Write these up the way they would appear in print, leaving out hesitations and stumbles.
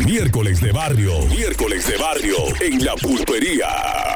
Miércoles de barrio en La Pulpería.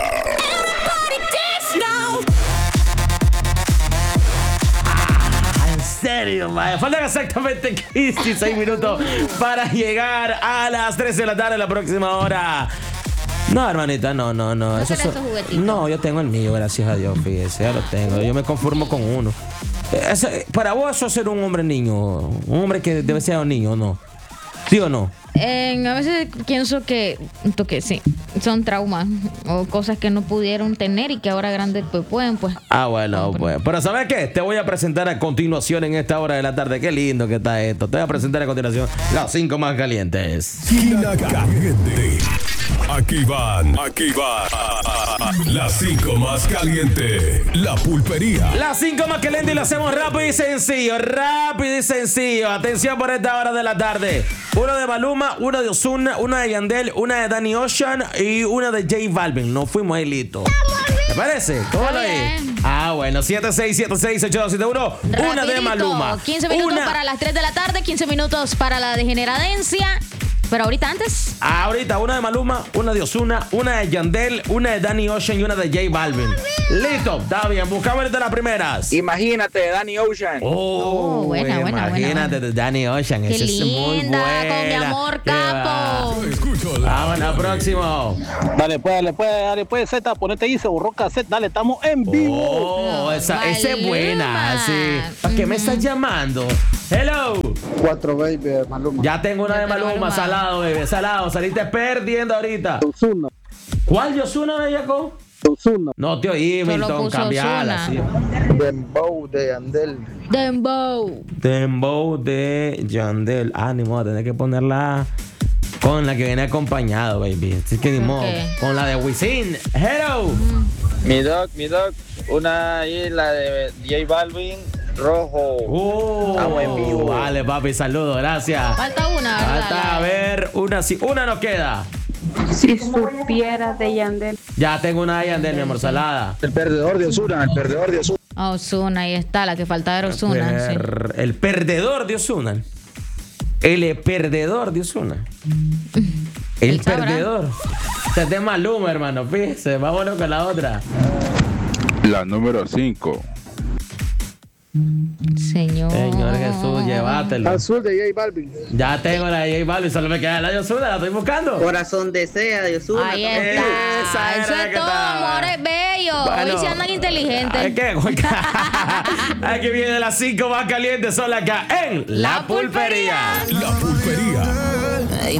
En serio, mae. Faltan exactamente 16 minutos para llegar a las 13 de la tarde la próxima hora. No, hermanita, no. ¿No querés tu juguetito? No, yo tengo el mío, gracias a Dios, fíjese, ya lo tengo. Yo me conformo con uno. Para vos eso es ser un hombre niño, un hombre que debe ser un niño, ¿no? ¿Sí o no? A veces pienso que sí, son traumas o cosas que no pudieron tener y que ahora grandes pues pueden, pues. Bueno, pues. Pero ¿sabes qué? Te voy a presentar a continuación en esta hora de la tarde. Qué lindo que está esto. Te voy a presentar a continuación las 5 más calientes. Esquina Caliente. Aquí van las 5 más calientes. La Pulpería. Las 5 más calientes y lo hacemos rápido y sencillo. Atención por esta hora de la tarde. Uno de Maluma, una de Ozuna, una de Yandel, una de Danny Ocean y una de J Balvin. Nos fuimos ahí listo. ¿Te parece? ¿Cómo lo es? Bueno, 76768271. Una de Maluma. 15 minutos para las 3 de la tarde, 15 minutos para la degeneradencia. Pero ahorita antes. Ahorita, una de Maluma, una de Ozuna, una de Yandel, una de Danny Ocean y una de J Balvin. Listo, está bien. Buscamos ahorita las primeras. Imagínate de Danny Ocean. Buena. Imagínate de Danny Ocean. Qué Esa es muy linda, buena. con mi amor, Qué capo. Escucho Vamos al próximo. Dale pues, Z, ponete ahí, se borró cassette, dale, estamos en vivo. Esa es buena. Maluma. Sí. ¿Para qué me estás llamando? Hello. 4 baby, Maluma. Ya tengo una de Maluma, salado, bebé, salado. Saliste perdiendo ahorita. Ozuna. ¿Cuál de Ozuna, bellaco? Ozuna. No, tío Hamilton, puso cambiala. Sí. Dembow de Yandel. Dembow de Yandel. Ni modo, tener que ponerla con la que viene acompañado, baby. Así que ni modo. Con la de Wisin. Hello. Mi dog, una ahí, la de J Balvin, rojo. Estamos en vivo. Vale, papi, saludos, gracias. Falta una, ¿verdad? Falta, a ver, una nos queda. Si supieras de Yandel. Ya tengo una de Yandel, mi amor, salada. El perdedor de Ozuna. Ozuna, ahí está, la que faltaba era Ozuna. Sí. El perdedor de Ozuna. El perdedor de Ozuna. El perdedor. Este es de Maluma, hermano. Fíjese, vámonos con la otra. La número 5. Señor Jesús, llévatelo. Azul de J Balvin. Ya tengo la de J Balvin, solo me queda la de Ozuna, la estoy buscando. Corazón desea de Ozuna. Ahí está. Esa era Eso la es que todo, estaba. amores bellos. Bueno. Hoy se andan inteligentes. Aquí viene las 5 más calientes, son acá en La Pulpería. La Pulpería.